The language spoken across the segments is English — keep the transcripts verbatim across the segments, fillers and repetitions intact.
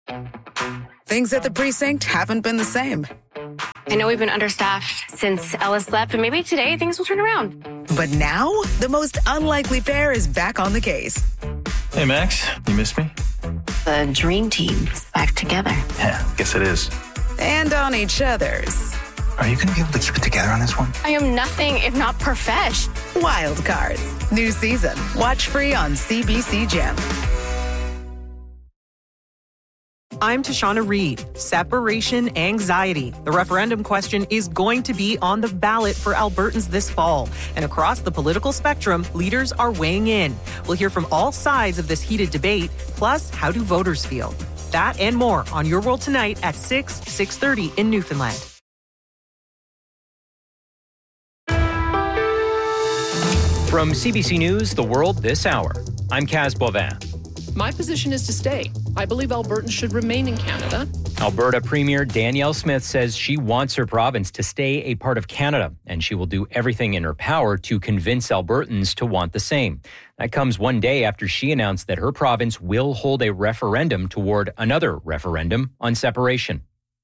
Things at the precinct haven't been the same. I know we've been understaffed since Ellis left, but maybe today things will turn around. But now, the most unlikely pair is back on the case. Hey, Max, you missed me? The dream team's back together. Yeah, guess it is. And on each other's. Are you going to be able to keep it together on this one? I am nothing if not profesh. Wild Cards. New season. Watch free on C B C Gem. I'm Tashana Reed. Separation anxiety. The referendum question is going to be on the ballot for Albertans this fall. And across the political spectrum, leaders are weighing in. We'll hear from all sides of this heated debate. Plus, how do voters feel? That and more on Your World Tonight at six, six thirty in Newfoundland. From C B C News, The World This Hour, I'm Kaz Bovin. My position is to stay. I believe Albertans should remain in Canada. Alberta Premier Danielle Smith says she wants her province to stay a part of Canada, and she will do everything in her power to convince Albertans to want the same. That comes one day after she announced that her province will hold a referendum toward another referendum on separation.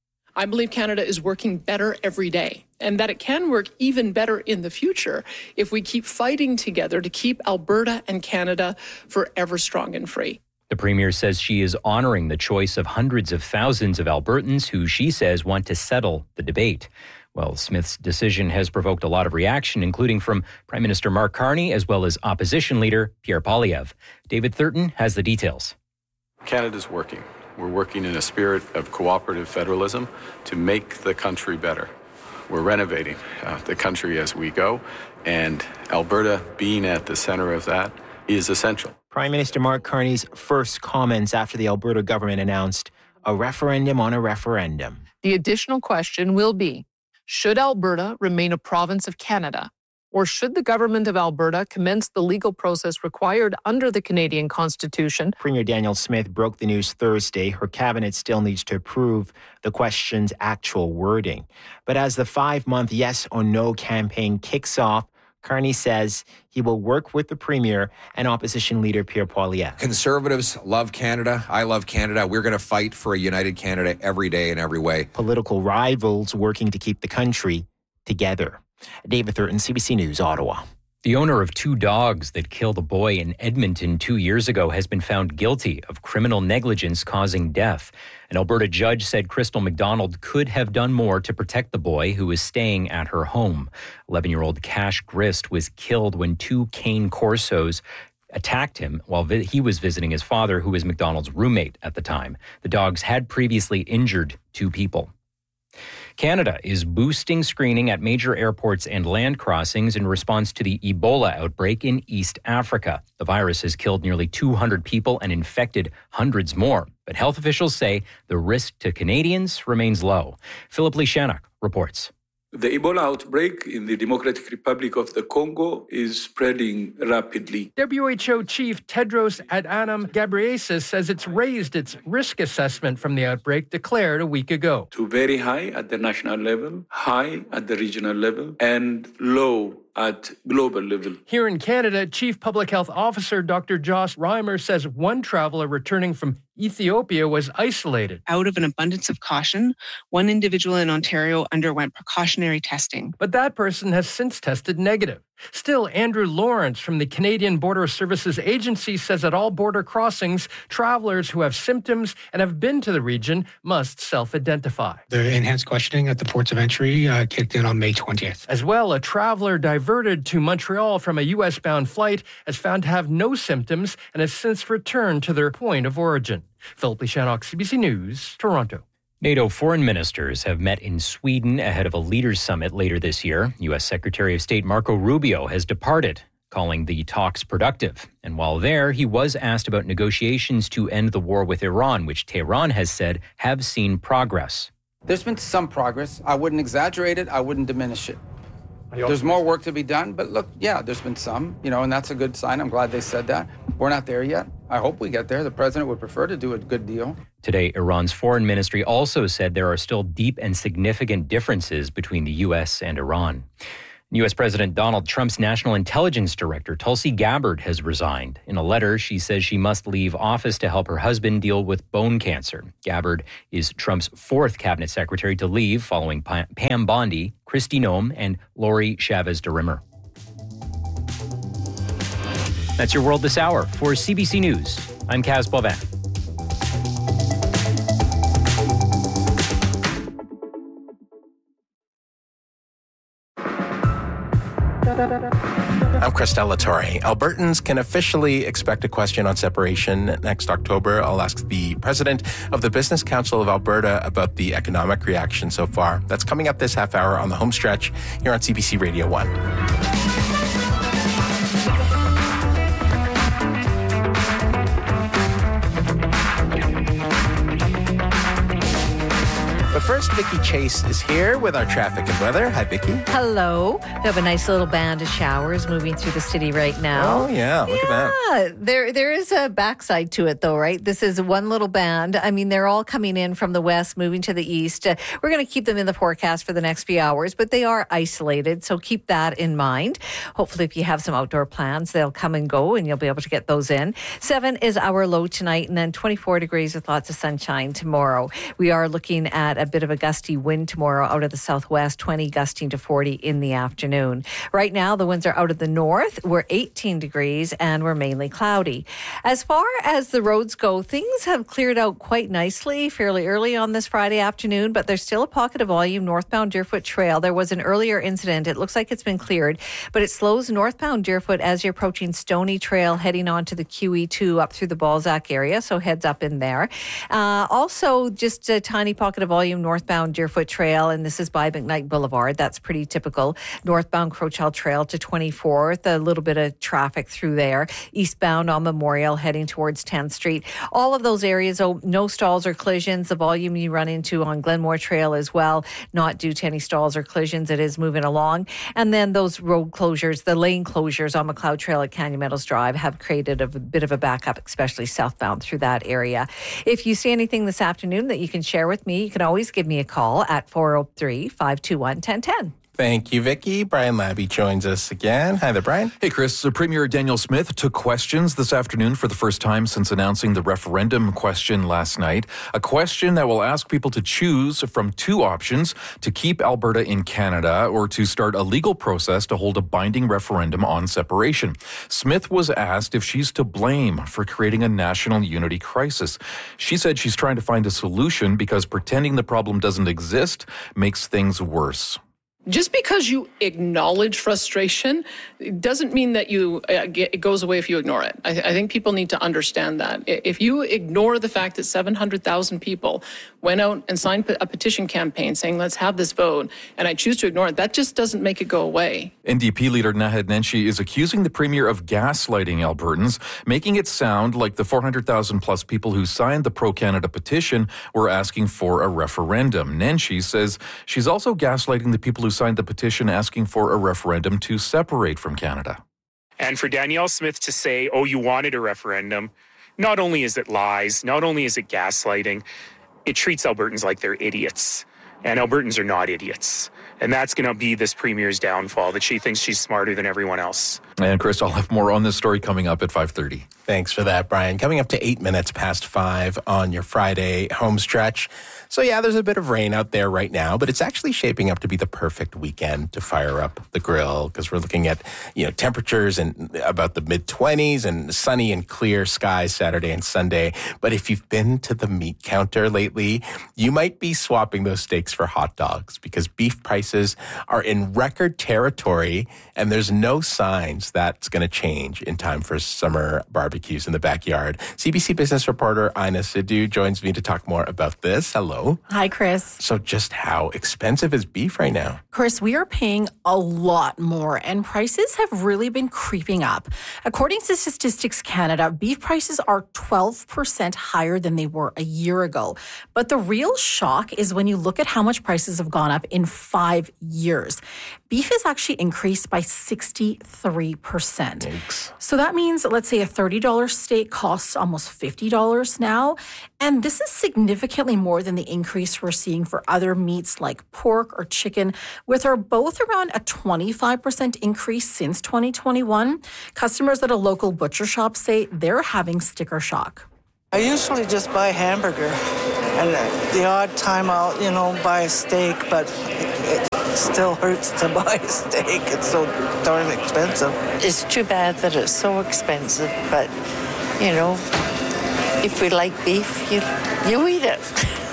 I believe Canada is working better every day, and that it can work even better in the future if we keep fighting together to keep Alberta and Canada forever strong and free. The Premier says she is honoring the choice of hundreds of thousands of Albertans who she says want to settle the debate. Well, Smith's decision has provoked a lot of reaction, including from Prime Minister Mark Carney as well as opposition leader Pierre Poilievre. David Thurton has the details. Canada's working. We're working in a spirit of cooperative federalism to make the country better. We're renovating uh, the country as we go, and Alberta being at the center of that is essential. Prime Minister Mark Carney's first comments after the Alberta government announced a referendum on a referendum. The additional question will be, should Alberta remain a province of Canada? Or should the government of Alberta commence the legal process required under the Canadian Constitution? Premier Danielle Smith broke the news Thursday. Her cabinet still needs to approve the question's actual wording. But as the five-month yes or no campaign kicks off, Carney says he will work with the Premier and opposition leader Pierre Poilievre. Conservatives love Canada. I love Canada. We're going to fight for a united Canada every day in every way. Political rivals working to keep the country together. David Thurton, C B C News, Ottawa. The owner of two dogs that killed a boy in Edmonton two years ago has been found guilty of criminal negligence causing death. An Alberta judge said Crystal McDonald could have done more to protect the boy who was staying at her home. eleven-year-old Cash Grist was killed when two cane corsos attacked him while vi- he was visiting his father, who was McDonald's roommate at the time. The dogs had previously injured two people. Canada is boosting screening at major airports and land crossings in response to the Ebola outbreak in East Africa. The virus has killed nearly two hundred people and infected hundreds more. But health officials say the risk to Canadians remains low. Philip Lishanuk reports. The Ebola outbreak in the Democratic Republic of the Congo is spreading rapidly. W H O Chief Tedros Adhanom Ghebreyesus says it's raised its risk assessment from the outbreak declared a week ago. To very high at the national level, high at the regional level, and low at global level. Here in Canada, Chief Public Health Officer Doctor Joss Reimer says one traveler returning from Ethiopia was isolated. Out of an abundance of caution, one individual in Ontario underwent precautionary testing. But that person has since tested negative. Still, Andrew Lawrence from the Canadian Border Services Agency says at all border crossings, travelers who have symptoms and have been to the region must self-identify. The enhanced questioning at the ports of entry uh, kicked in on May twentieth. As well, a traveler diverted to Montreal from a U S-bound flight is found to have no symptoms and has since returned to their point of origin. Philip Lishanuk, C B C News, Toronto. NATO foreign ministers have met in Sweden ahead of a leaders' summit later this year. U S Secretary of State Marco Rubio has departed, calling the talks productive. And while there, he was asked about negotiations to end the war with Iran, which Tehran has said have seen progress. There's been some progress. I wouldn't exaggerate it. I wouldn't diminish it. There's more work to be done, but look, yeah, there's been some, you know, and that's a good sign. I'm glad they said that. We're not there yet. I hope we get there. The president would prefer to do a good deal. Today, Iran's foreign ministry also said there are still deep and significant differences between the U S and Iran. U S. President Donald Trump's National Intelligence Director, Tulsi Gabbard, has resigned. In a letter, she says she must leave office to help her husband deal with bone cancer. Gabbard is Trump's fourth cabinet secretary to leave, following Pam Bondi, Kristi Noem, and Lori Chavez de Rimmer. That's your World This Hour. For C B C News, I'm Kaz Boivin. I'm Christella Torre. Albertans can officially expect a question on separation next October. I'll ask the president of the Business Council of Alberta about the economic reaction so far. That's coming up this half hour on the home stretch here on C B C Radio one. But first, Vicki Chase is here with our traffic and weather. Hi, Vicki. Hello. We have a nice little band of showers moving through the city right now. Oh, yeah. Look yeah. at that. There, there is a backside to it, though, right? This is one little band. I mean, they're all coming in from the west, moving to the east. Uh, we're going to keep them in the forecast for the next few hours, but they are isolated, so keep that in mind. Hopefully, if you have some outdoor plans, they'll come and go, and you'll be able to get those in. Seven is our low tonight, and then twenty-four degrees with lots of sunshine tomorrow. We are looking at a bit of a gusty wind tomorrow out of the southwest, twenty gusting to forty in the afternoon. Right now, the winds are out of the north. We're eighteen degrees and we're mainly cloudy. As far as the roads go, things have cleared out quite nicely fairly early on this Friday afternoon, but there's still a pocket of volume northbound Deerfoot Trail. There was an earlier incident. It looks like it's been cleared, but it slows northbound Deerfoot as you're approaching Stony Trail, heading on to the Q E two up through the Balzac area, so heads up in there. Uh, also, just a tiny pocket of volume northbound Deerfoot Trail, and this is by McKnight Boulevard. That's pretty typical. Northbound Crowchild Trail to twenty-fourth, a little bit of traffic through there. Eastbound on Memorial, heading towards tenth Street. All of those areas, oh, no stalls or collisions. The volume you run into on Glenmore Trail as well, not due to any stalls or collisions. It is moving along. And then those road closures, the lane closures on McLeod Trail at Canyon Meadows Drive have created a bit of a backup, especially southbound through that area. If you see anything this afternoon that you can share with me, you can always give me a call at four oh three, five two one, one oh one oh. Thank you, Vicki. Brian Labby joins us again. Hi there, Brian. Hey, Chris. Uh, Premier Daniel Smith took questions this afternoon for the first time since announcing the referendum question last night. A question that will ask people to choose from two options: to keep Alberta in Canada or to start a legal process to hold a binding referendum on separation. Smith was asked if she's to blame for creating a national unity crisis. She said she's trying to find a solution because pretending the problem doesn't exist makes things worse. Just because you acknowledge frustration doesn't mean that you uh, get, it goes away if you ignore it. I, I think people need to understand that. If you ignore the fact that seven hundred thousand people went out and signed a petition campaign saying, let's have this vote, and I choose to ignore it, that just doesn't make it go away. N D P leader Naheed Nenshi is accusing the Premier of gaslighting Albertans, making it sound like the four hundred thousand plus people who signed the pro-Canada petition were asking for a referendum. Nenshi says she's also gaslighting the people who signed the petition asking for a referendum to separate from Canada. And for Danielle Smith to say, oh, you wanted a referendum, not only is it lies, not only is it gaslighting, it treats Albertans like they're idiots. And Albertans are not idiots. And that's going to be this Premier's downfall, that she thinks she's smarter than everyone else. And Chris, I'll have more on this story coming up at five thirty. Thanks for that, Brian. Coming up to eight minutes past five on your Friday home stretch. So yeah, there's a bit of rain out there right now, but it's actually shaping up to be the perfect weekend to fire up the grill because we're looking at, you know, temperatures in about the mid twenties and sunny and clear skies Saturday and Sunday. But if you've been to the meat counter lately, you might be swapping those steaks for hot dogs because beef prices are in record territory and there's no signs that's going to change in time for summer barbecues in the backyard. C B C business reporter Ina Sidhu joins me to talk more about this. Hello. Hi, Chris. So just how expensive is beef right now? Chris, we are paying a lot more and prices have really been creeping up. According to Statistics Canada, beef prices are twelve percent higher than they were a year ago. But the real shock is when you look at how much prices have gone up in five years. Beef has actually increased by sixty-three thirty percent. So that means that, let's say, a thirty dollars steak costs almost fifty dollars now. And this is significantly more than the increase we're seeing for other meats like pork or chicken, with are both around a twenty-five percent increase since twenty twenty-one. Customers at a local butcher shop say they're having sticker shock. I usually just buy hamburger, and the odd time I'll, you know, buy a steak, but it still hurts to buy a steak. It's so darn expensive. It's too bad that it's so expensive, but, you know, if we like beef, you, you eat it.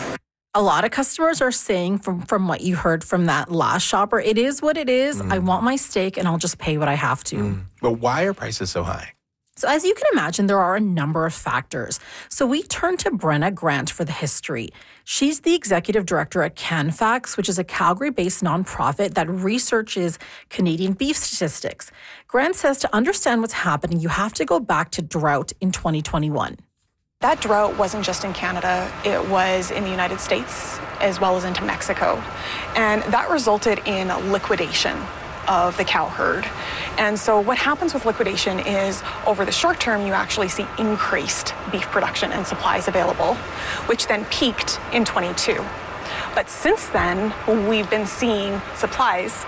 A lot of customers are saying from, from what you heard from that last shopper, it is what it is. Mm. I want my steak and I'll just pay what I have to. Mm. But why are prices so high? So as you can imagine, there are a number of factors. So we turn to Brenna Grant for the history. She's the executive director at CanFax, which is a Calgary-based nonprofit that researches Canadian beef statistics. Grant says to understand what's happening, you have to go back to drought in twenty twenty-one. That drought wasn't just in Canada, it was in the United States as well as into Mexico. And that resulted in liquidation of the cow herd. And so what happens with liquidation is over the short term, you actually see increased beef production and supplies available, which then peaked in twenty-two. But since then, we've been seeing supplies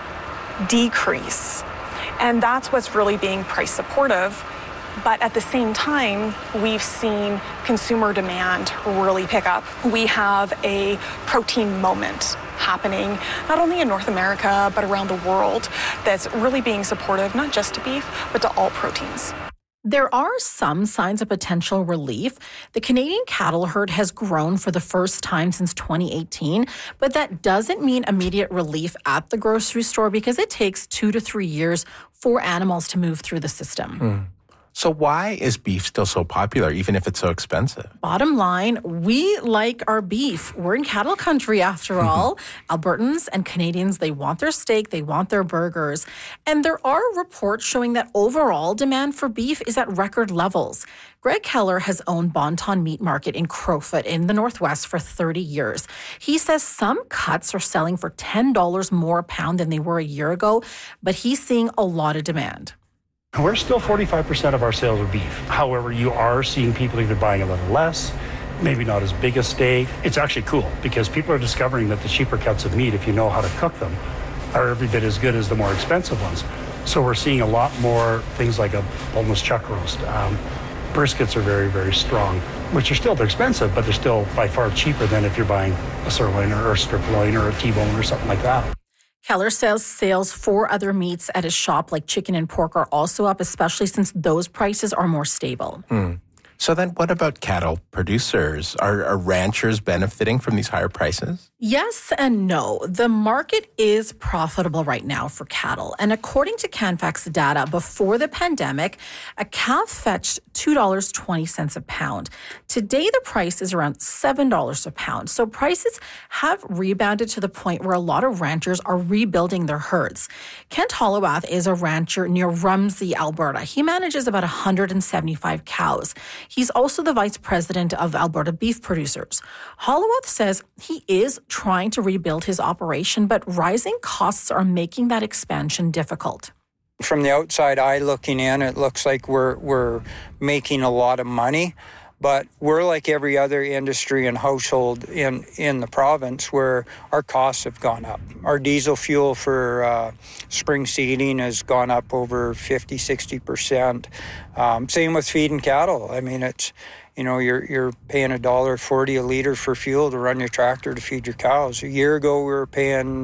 decrease. And that's what's really being price supportive. But at the same time, we've seen consumer demand really pick up. We have a protein moment happening, not only in North America, but around the world, that's really being supportive, not just to beef, but to all proteins. There are some signs of potential relief. The Canadian cattle herd has grown for the first time since twenty eighteen, but that doesn't mean immediate relief at the grocery store because it takes two to three years for animals to move through the system. Mm. So why is beef still so popular, even if it's so expensive? Bottom line, we like our beef. We're in cattle country, after all. Albertans and Canadians, they want their steak, they want their burgers. And there are reports showing that overall demand for beef is at record levels. Greg Keller has owned Bonton Meat Market in Crowfoot in the Northwest for thirty years. He says some cuts are selling for ten dollars more a pound than they were a year ago, but he's seeing a lot of demand. We're still forty-five percent of our sales are beef. However, you are seeing people either buying a little less, maybe not as big a steak. It's actually cool because people are discovering that the cheaper cuts of meat, if you know how to cook them, are every bit as good as the more expensive ones. So we're seeing a lot more things like a boneless chuck roast. Um, briskets are very, very strong, which are still, they're expensive, but they're still by far cheaper than if you're buying a sirloin or a strip loin or a T-bone or something like that. Keller says sales for other meats at his shop, like chicken and pork, are also up, especially since those prices are more stable. Mm. So then what about cattle producers? Are, are ranchers benefiting from these higher prices? Yes and no. The market is profitable right now for cattle. And according to CanFax data, before the pandemic, a calf fetched two dollars and twenty cents a pound. Today, the price is around seven dollars a pound. So prices have rebounded to the point where a lot of ranchers are rebuilding their herds. Kent Hollowath is a rancher near Rumsey, Alberta. He manages about one hundred seventy-five cows. He's also the vice president of Alberta Beef Producers. Hollowath says he is trying to rebuild his operation, but rising costs are making that expansion difficult. From the outside eye looking in, it looks like we're we're making a lot of money, but we're like every other industry and household in, in the province where our costs have gone up. Our diesel fuel for uh, spring seeding has gone up over fifty, sixty percent. Um, same with feeding cattle. I mean, it's, you know, you're you're paying a dollar forty a liter for fuel to run your tractor to feed your cows. A year ago, we were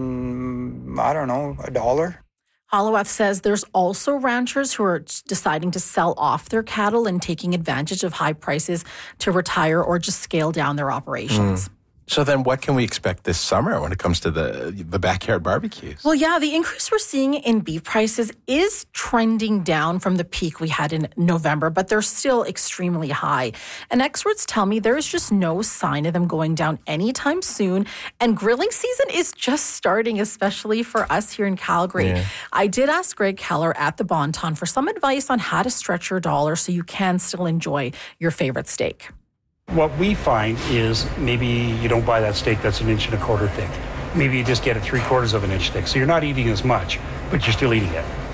paying, I don't know, a dollar. Hollowath says there's also ranchers who are deciding to sell off their cattle and taking advantage of high prices to retire or just scale down their operations. Mm. So then what can we expect this summer when it comes to the the backyard barbecues? Well, yeah, the increase we're seeing in beef prices is trending down from the peak we had in November, but they're still extremely high. And experts tell me there's just no sign of them going down anytime soon. And grilling season is just starting, especially for us here in Calgary. Yeah. I did ask Greg Keller at the Bonton for some advice on how to stretch your dollar so you can still enjoy your favorite steak. What we find is maybe you don't buy that steak that's an inch and a quarter thick. Maybe you just get it three quarters of an inch thick. So you're not eating as much, but you're still eating it.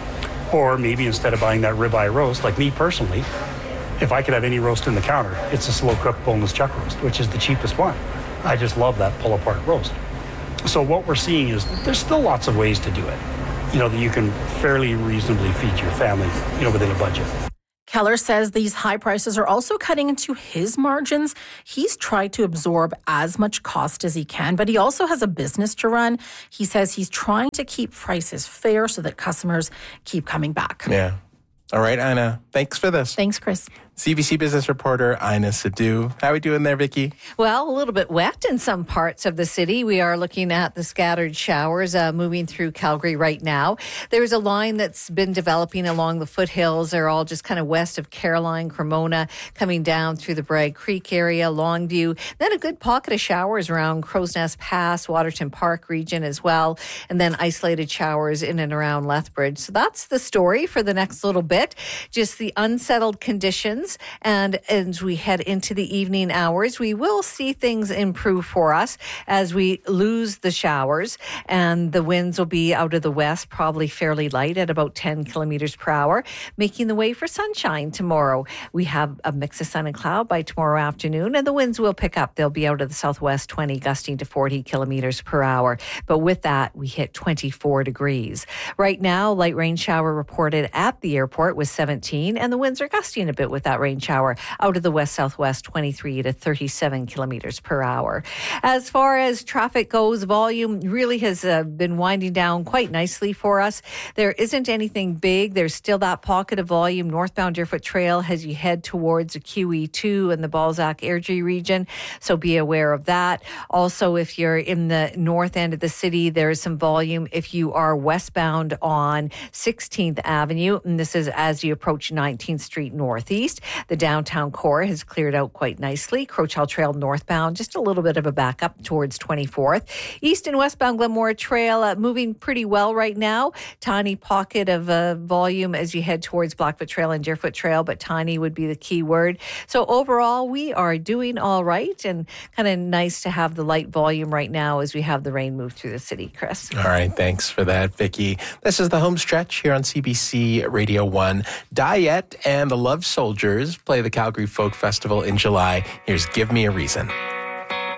Or maybe instead of buying that ribeye roast, like me personally, if I could have any roast in the counter, it's a slow cooked boneless chuck roast, which is the cheapest one. I just love that pull apart roast. So what we're seeing is there's still lots of ways to do it, you know, that you can fairly reasonably feed your family, you know, within a budget. Keller says these high prices are also cutting into his margins. He's tried to absorb as much cost as he can, but he also has a business to run. He says he's trying to keep prices fair so that customers keep coming back. Yeah. All right, Ina, thanks for this. Thanks, Chris. C B C business reporter Ina Sidhu. How are we doing there, Vicki? Well, a little bit wet in some parts of the city. We are looking at the scattered showers uh, moving through Calgary right now. There's a line that's been developing along the foothills. They're all just kind of west of Caroline, Cremona, coming down through the Bragg Creek area, Longview. Then a good pocket of showers around Crow's Nest Pass, Waterton Park region as well. And then isolated showers in and around Lethbridge. So that's the story for the next little bit. Just the unsettled conditions. And as we head into the evening hours, we will see things improve for us as we lose the showers. And the winds will be out of the west, probably fairly light at about ten kilometers per hour, making the way for sunshine tomorrow. We have a mix of sun and cloud by tomorrow afternoon, and the winds will pick up. They'll be out of the southwest, twenty, gusting to forty kilometers per hour. But with that, we hit twenty-four degrees. Right now, light rain shower reported at the airport was seventeen, and the winds are gusting a bit with that rain shower out of the west-southwest, twenty-three to thirty-seven kilometers per hour. As far as traffic goes, volume really has uh, been winding down quite nicely for us. There isn't anything big. There's still that pocket of volume northbound Deerfoot Trail as you head towards the Q E two and the Balzac Airdrie region, so be aware of that. Also, if you're in the north end of the city, there is some volume if you are westbound on sixteenth Avenue, and this is as you approach nineteenth Street Northeast. The downtown core has cleared out quite nicely. Crowchill Trail northbound, just a little bit of a backup towards twenty-fourth. East and westbound Glenmore Trail uh, moving pretty well right now. Tiny pocket of uh, volume as you head towards Blackfoot Trail and Deerfoot Trail, but tiny would be the key word. So overall, we are doing all right, and kind of nice to have the light volume right now as we have the rain move through the city, Chris. All right, thanks for that, Vicki. This is the home stretch here on C B C Radio one. Diet and the Love Soldiers play the Calgary Folk Festival in July. Here's Give Me a Reason.